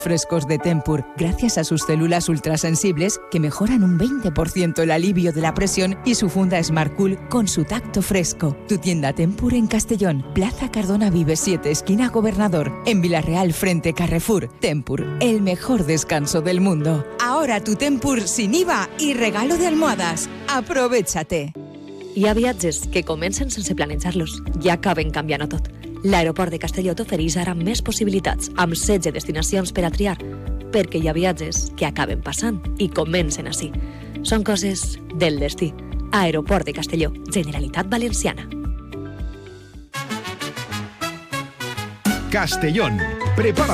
frescos de Tempur, gracias a sus células ultrasensibles que mejoran un 20% el alivio de la presión y su funda Smart Cool con su tacto fresco. Tu tienda Tempur en Castellón, Plaza Cardona Vives 7, esquina Gobernador, en Villarreal frente Carrefour. Tempur, el mejor descanso del mundo. Ahora tu Tempur sin IVA y regalo de almohadas. Aprovéchate. Hi ha viatges que comencen sense planejar-los i acaben canviant-ho tot. L'aeroport de Castelló t'ofereix ara més possibilitats, amb 16 destinacions per a triar, perquè hi ha viatges que acaben passant i comencen així. Són coses del destí. Aeroport de Castelló, Generalitat Valenciana. Castellón, prepara